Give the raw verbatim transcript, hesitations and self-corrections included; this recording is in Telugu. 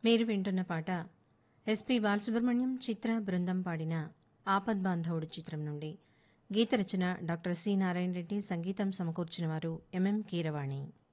మీరు వింటున్న పాట ఎస్పి బాలసుబ్రహ్మణ్యం చిత్ర బృందం పాడిన ఆపద్బాంధవుడు చిత్రం నుండి. గీత రచన డాక్టర్ సి నారాయణ రెడ్డి, సంగీతం సమకూర్చిన వారు ఎంఎం కీరవాణి.